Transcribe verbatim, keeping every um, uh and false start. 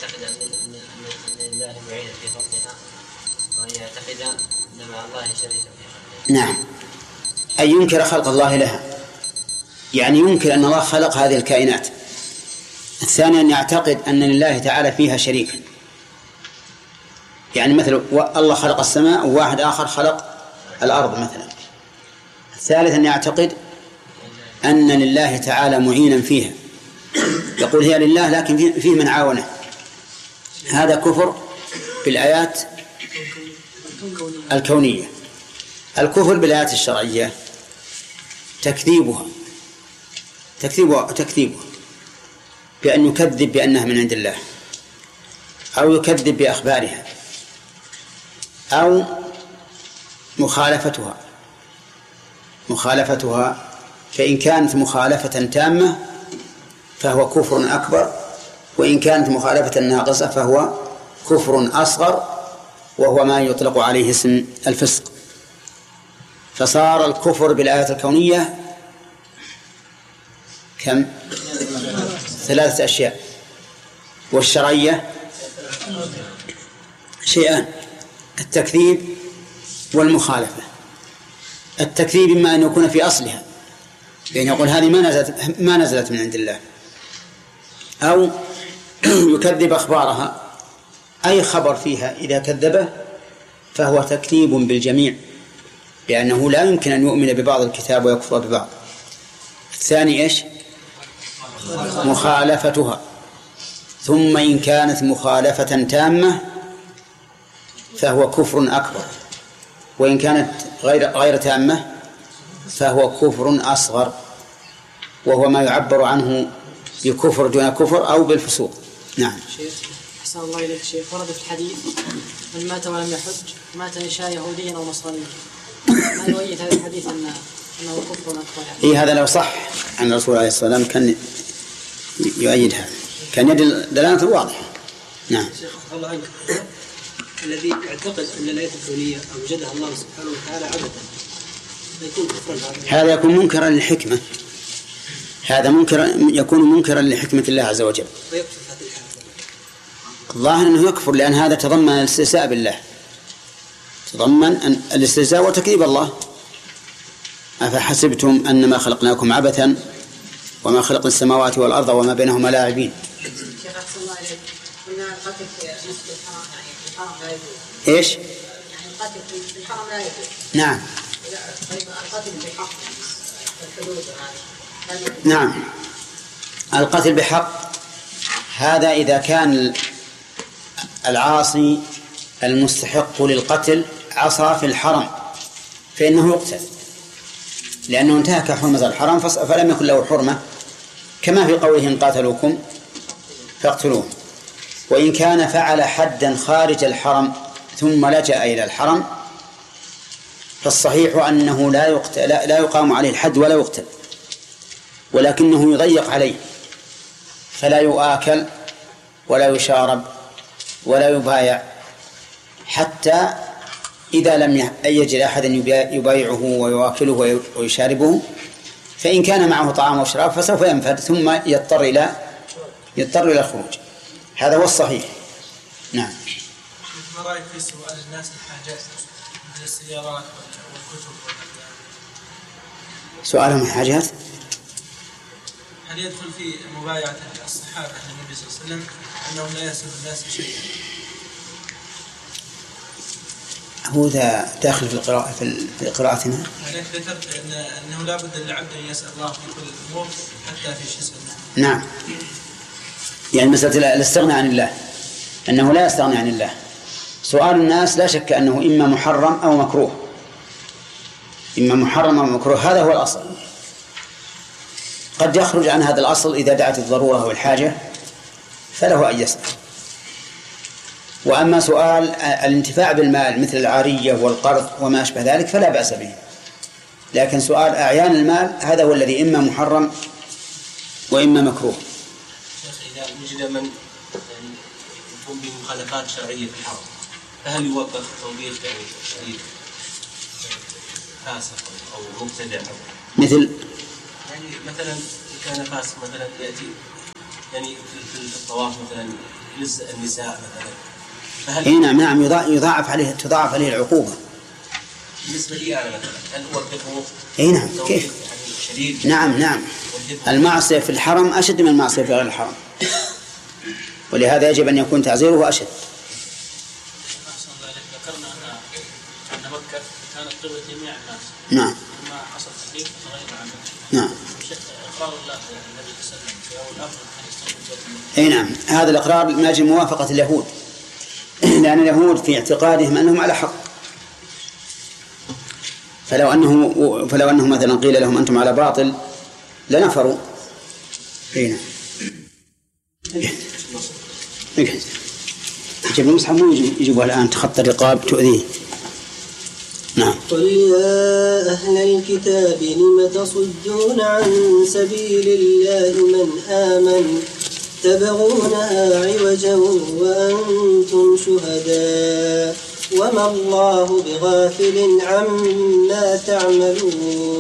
يعتقد أن الله معين في خلقها ويعتقد أن مع الله شريك في خلقها. نعم، أي ينكر خلق الله لها، يعني ينكر أن الله خلق هذه الكائنات. الثاني أن يعتقد أن لله تعالى فيها شريكا، يعني مثل الله خلق السماء وواحد آخر خلق الأرض مثلا. الثالث أن يعتقد أن لله تعالى معينا فيها، يقول هي لله لكن فيه من عاونه. هذا كفر بالآيات الكونية. الكفر بالآيات الشرعية تكذيبها تكذيبها تكذيبها بأن يكذب بأنها من عند الله، أو يكذب بأخبارها، أو مخالفتها مخالفتها فإن كانت مخالفة تامة فهو كفر أكبر، وإن كانت مخالفة ناقصة فهو كفر أصغر، وهو ما يطلق عليه اسم الفسق. فصار الكفر بالآيات الكونية كم؟ ثلاثة أشياء، والشرعية شيئان: التكذيب والمخالفة. التكذيب إما أن يكون في أصلها، يعني يقول هذه ما نزلت, ما نزلت من عند الله، أو يكذب أخبارها، أي خبر فيها إذا كذبه فهو تكذيب بالجميع، لأنه لا يمكن أن يؤمن ببعض الكتاب ويكفر ببعض. الثاني إيش؟ مخالفتها. ثم إن كانت مخالفة تامة فهو كفر أكبر، وإن كانت غير غير تامة فهو كفر أصغر، وهو ما يعبر عنه بكفر دون كفر أو بالفسوق. نعم. شيخ أحسن الله إليك شيخ، ورد في الحديث من مات ولم يحج مات إن شاء يهوديا أو نصرانيا، ما يؤيد هذا الحديث أن أنه كفر أكبر؟ يعني إيه، هذا لو صح عن الرسول عليه الصلاة والسلام كان يؤيد هذا، كان يدل دلالة واضحة. نعم. شيخ الله عنك، الذي يعتقد أن الآية الكونية أوجدها الله سبحانه وتعالى عبثا يكون كفرا، هذا يكون منكرا للحكمة، هذا منكر يكون منكرا لحكمة الله عز وجل. الظاهر أنه يكفر، لأن هذا تضمن الاستهزاء بالله، تضمن الاستهزاء وتكذيب الله. أفحسبتم أنما خلقناكم عبثا وما خلقنا السماوات والأرض وما بينهما لاعبين. شيخ أحسن الله إليك، قلنا القتل في مسجد الحرام يعني في الحرم لا يجوز. إيش؟ يعني القتل في الحرم لا يجوز. نعم. طيب القتل بحق الحدود هذه. نعم، القتل بحق هذا إذا كان العاصي المستحق للقتل عصى في الحرم فإنه يقتل، لأنه انتهك حرمة الحرم فلم يكن له حرمة، كما في قوله إن قاتلوكم فاقتلوه. وإن كان فعل حدا خارج الحرم ثم لجأ إلى الحرم فالصحيح أنه لا يقتل، لا يقام عليه الحد ولا يقتل، ولكنه يضيق عليه، فلا يؤكل ولا يشارب ولا يبايع، حتى إذا لم يجد أحدا يبايعه ويؤكله ويشاربه، فإن كان معه طعام وشراب فسوف ينفد ثم يضطر إلى يضطر إلى الخروج. هذا هو الصحيح. نعم. ما رأيك في سؤال الناس الحاجات مثل السيارات والكتب؟ سؤالهم الحاجات هل يدخل في مبايعة الصحابة النبي صلى الله عليه وسلم أنهم لا يسأل الناس شيئا؟ هو ذا داخل في القراءة في قراءتنا. هل ذكرت أن أنه لا بد للعبد أن يسأل الله في كل الأمور حتى في شيء سنة؟ نعم، يعني مسألة الاستغناء عن الله، أنه لا يستغني عن الله. سؤال الناس لا شك أنه إما محرم أو مكروه، إما محرم أو مكروه، هذا هو الأصل. قد يخرج عن هذا الأصل إذا دعت الضرورة والحاجة فله أن يسأل. وأما سؤال الانتفاع بالمال مثل العارية والقرض وما أشبه ذلك فلا بأس به، لكن سؤال أعيان المال هذا هو الذي إما محرم وإما مكروه. إذا وجد من يقوم بمخالفات شرعية في الحرم فهل يوقف توبيخ يعني شديد فاسق أو مبتدع؟ مثل يعني مثلا كان فاسق مثلا يأتي يعني في الطواف مثلا لز النساء مثلا، فهل اي نعم نعم يضاعف عليه تضاعف عليه العقوبة. بالنسبة لي أنا مثلا هل أوقفه؟ اي نعم كيف؟ يعني شديد. نعم نعم المعصية في الحرم أشد من المعصية في غير الحرم، ولهذا يجب أن يكون تعزيره أشد. ذكرنا أن مكة كانت قبلة جميع الناس. نعم. ما حصل تحريف تغير عنه. نعم. إقرار الله النبي صلى الله عليه وسلم في أول الأمر أن يستنبط. أي نعم هذا الإقرار من أجل موافقة اليهود، لأن اليهود في اعتقادهم أنهم على حق، فلو أنه فلو أنه مثلا قيل لهم أنتم على باطل لنفروا. أي نعم. يجب المصحف مو يجيبها الآن تخطى الرقاب تؤذيه. نعم. قل يا أهل الكتاب لم تصدون عن سبيل الله من آمن تبغونها عوجا وأنتم شهداء وما الله بغافل عما تعملون.